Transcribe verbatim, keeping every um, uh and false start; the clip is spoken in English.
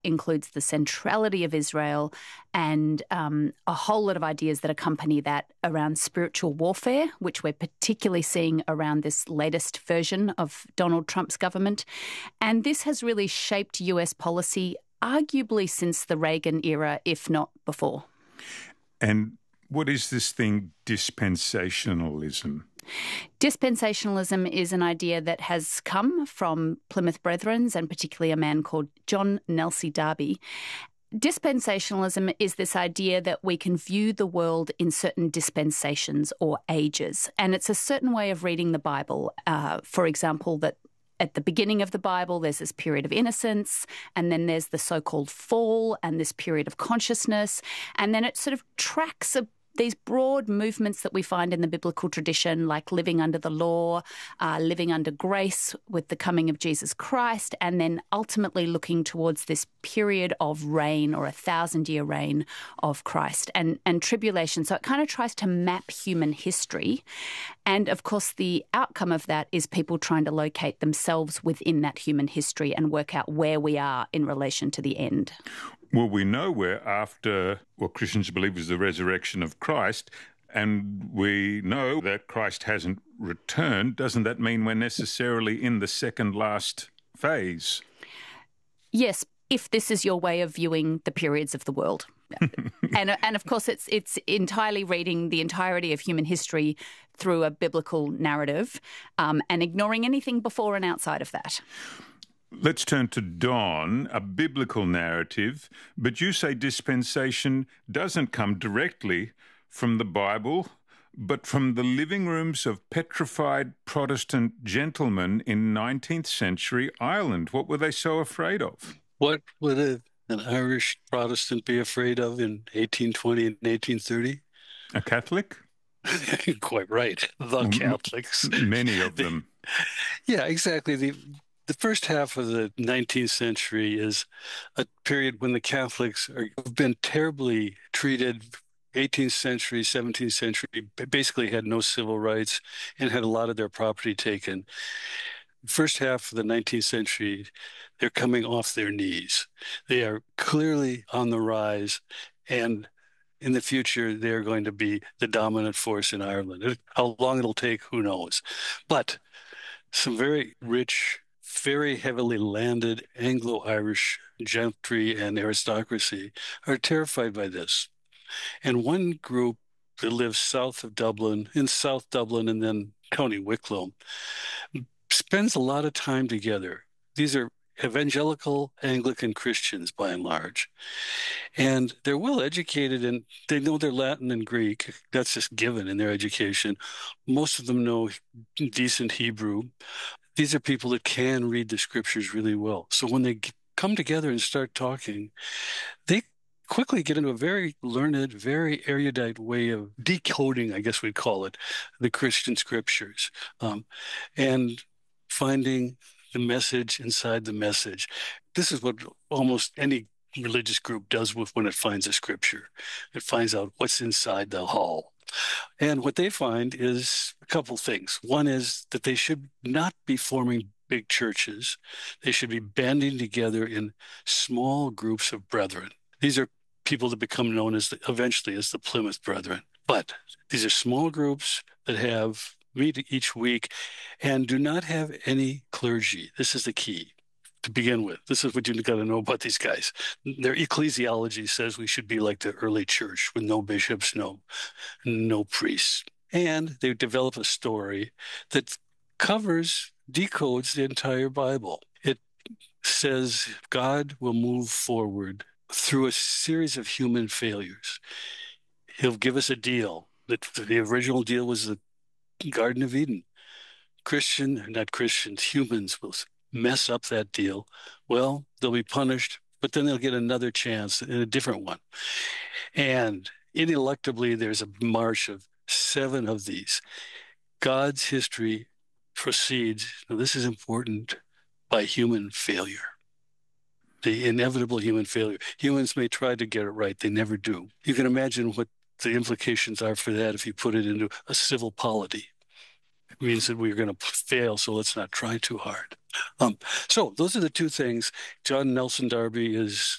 includes the centrality of Israel and um, a whole lot of ideas that accompany that around spiritual warfare, which we're particularly seeing around this latest version of Donald Trump's government. And this has really shaped U S policy, arguably since the Reagan era, if not before. And what is this thing, dispensationalism? Dispensationalism is an idea that has come from Plymouth Brethrens and particularly a man called John Nelsie Darby. Dispensationalism is this idea that we can view the world in certain dispensations or ages. And it's a certain way of reading the Bible. Uh, for example, that at the beginning of the Bible, there's this period of innocence, and then there's the so-called fall and this period of consciousness. And then it sort of tracks a these broad movements that we find in the biblical tradition, like living under the law, uh, living under grace with the coming of Jesus Christ, and then ultimately looking towards this period of reign or a thousand-year reign of Christ and, and tribulation. So it kind of tries to map human history. And, of course, the outcome of that is people trying to locate themselves within that human history and work out where we are in relation to the end. Well, we know we're after what Christians believe is the resurrection of Christ, and we know that Christ hasn't returned. Doesn't that mean we're necessarily in the second last phase? Yes, if this is your way of viewing the periods of the world. and, and of course, it's it's entirely reading the entirety of human history through a biblical narrative um, and ignoring anything before and outside of that. Let's turn to Don, a biblical narrative, but you say dispensation doesn't come directly from the Bible, but from the living rooms of petrified Protestant gentlemen in nineteenth century Ireland. What were they so afraid of? What would a, an Irish Protestant be afraid of in eighteen twenty and eighteen thirty? A Catholic? Quite right. The Catholics. Many of them. Yeah, exactly. The The first half of the nineteenth century is a period when the Catholics are, have been terribly treated. eighteenth century, seventeenth century, basically had no civil rights and had a lot of their property taken. First half of the nineteenth century, they're coming off their knees. They are clearly on the rise, and in the future, they're going to be the dominant force in Ireland. How long it'll take, who knows. But some very rich, very heavily landed Anglo-Irish gentry and aristocracy are terrified by this. And one group that lives south of Dublin, in South Dublin and then County Wicklow, spends a lot of time together. These are evangelical Anglican Christians by and large. And they're well educated and they know their Latin and Greek. That's just given in their education. Most of them know decent Hebrew. These are people that can read the scriptures really well. So when they come together and start talking, they quickly get into a very learned, very erudite way of decoding, I guess we'd call it, the Christian scriptures, um, and finding the message inside the message. This is what almost any religious group does with when it finds a scripture. It finds out what's inside the hull. And what they find is a couple things. One is that they should not be forming big churches. They should be banding together in small groups of brethren. These are people that become known as the, eventually as the Plymouth Brethren. But these are small groups that have meet each week and do not have any clergy. This is the key to begin with. This is what you got to know about these guys. Their ecclesiology says we should be like the early church with no bishops, no, no priests. And they develop a story that covers, decodes the entire Bible. It says God will move forward through a series of human failures. He'll give us a deal. That the original deal was the Garden of Eden. Christian, not Christians, humans will mess up that deal. Well, they'll be punished, but then they'll get another chance in a different one. And ineluctably, there's a march of seven of these. God's history proceeds, now this is important, by human failure. The inevitable human failure. Humans may try to get it right. They never do. You can imagine what the implications are for that if you put it into a civil polity. means that we're going to fail, so let's not try too hard. Um, so those are the two things. John Nelson Darby is